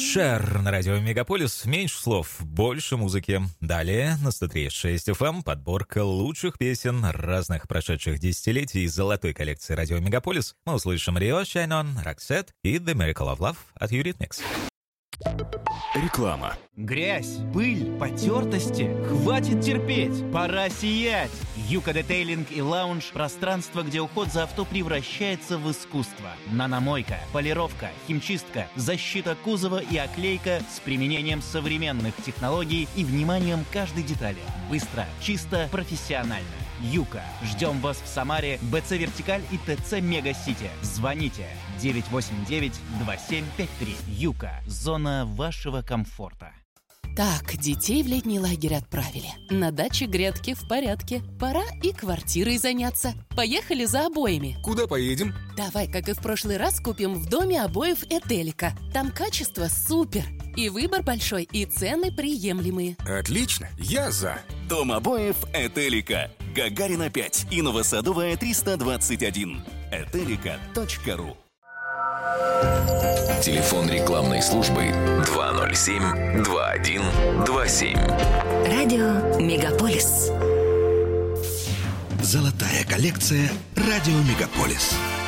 Шер на радио Мегаполис. Меньше слов, больше музыки. Далее на 103.6 FM подборка лучших песен разных прошедших десятилетий из золотой коллекции радио Мегаполис. Мы услышим Рио, Shine On, Roxette и The Miracle of Love от Eurythmics. Реклама. Грязь, пыль, потертости. Хватит терпеть, пора сиять. Юка Детейлинг и Лаунж – пространство, где уход за авто превращается в искусство. Наномойка, полировка, химчистка, защита кузова и оклейка с применением современных технологий и вниманием к каждой детали. Быстро, чисто, профессионально. Юка. Ждем вас в Самаре, БЦ Вертикаль и ТЦ Мега-Сити. Звоните 989-2753. Юка. Зона вашего комфорта. Так, детей в летний лагерь отправили. На даче грядки в порядке. Пора и квартирой заняться. Поехали за обоями. Куда поедем? Давай, как и в прошлый раз, купим в доме обоев Этелика. Там качество супер. И выбор большой, и цены приемлемые. Отлично, я за. Дом обоев Этелика. Гагарина 5 и Новосадовая 321. Этелика.ру. Телефон рекламной службы 207-2127. Радио Мегаполис. Золотая коллекция «Радио Мегаполис».